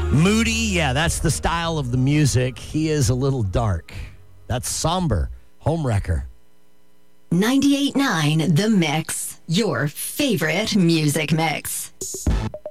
Moody, yeah, that's the style of the music. He is a little dark. That's somber. Homewrecker. 98.9 The Mix, your favorite music mix.